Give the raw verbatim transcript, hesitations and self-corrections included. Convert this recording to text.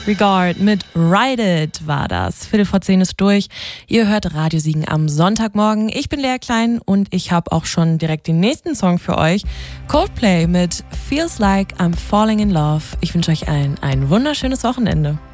Disregard mit Ride It war das. Viertel vor zehn ist durch. Ihr hört Radiosiegen am Sonntagmorgen. Ich bin Lea Klein und ich habe auch schon direkt den nächsten Song für euch. Coldplay mit Feels Like I'm Falling in Love. Ich wünsche euch allen ein wunderschönes Wochenende.